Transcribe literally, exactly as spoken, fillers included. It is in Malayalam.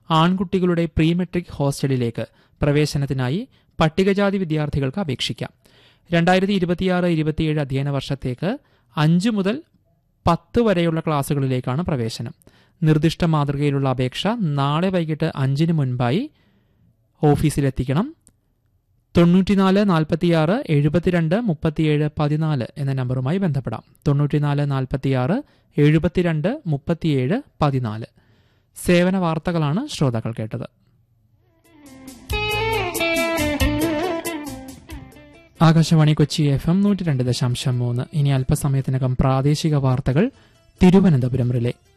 ആൺകുട്ടികളുടെ പ്രീ മെട്രിക് ഹോസ്റ്റലിലേക്ക് പ്രവേശനത്തിനായി പട്ടികജാതി വിദ്യാർത്ഥികൾക്ക് അപേക്ഷിക്കാം. രണ്ടായിരത്തി ഇരുപത്തിയാറ് ഇരുപത്തിയേഴ് അധ്യയന വർഷത്തേക്ക് അഞ്ചു മുതൽ പത്ത് വരെയുള്ള ക്ലാസുകളിലേക്കാണ് പ്രവേശനം. നിർദ്ദിഷ്ട മാതൃകയിലുള്ള അപേക്ഷ നാളെ വൈകിട്ട് അഞ്ചിന് മുൻപായി ഓഫീസിലെത്തിക്കണം. തൊണ്ണൂറ്റിനാല് നാൽപ്പത്തിയാറ് എഴുപത്തിരണ്ട് മുപ്പത്തിയേഴ് പതിനാല് എന്ന നമ്പറുമായി ബന്ധപ്പെടാം. തൊണ്ണൂറ്റിനാല് നാൽപ്പത്തിയാറ് എഴുപത്തിരണ്ട് മുപ്പത്തിയേഴ് പതിനാല്. സേവന വാർത്തകളാണ് ശ്രോതാക്കൾ കേട്ടത്. ആകാശവാണി കൊച്ചി എഫ് എം നൂറ്റി രണ്ട് ദശാംശം മൂന്ന്. ഇനി അല്പസമയത്തിനകം പ്രാദേശിക വാർത്തകൾ തിരുവനന്തപുരം റിലേ.